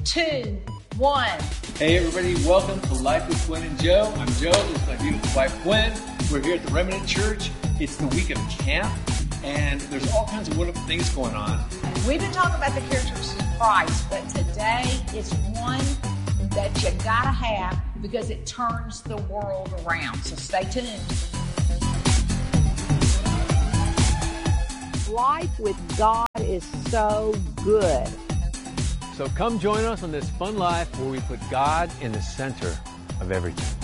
2, 1. Hey everybody, welcome to Life with Gwen and Joe. I'm Joe, this is my beautiful wife Gwen. We're here at the Remnant Church. It's the week of camp, and there's all kinds of wonderful things going on. We've been talking about the characteristics of Christ, but today is one that you gotta have because it turns the world around. So stay tuned. Life with God is so good. So come join us on this fun life where we put God in the center of everything.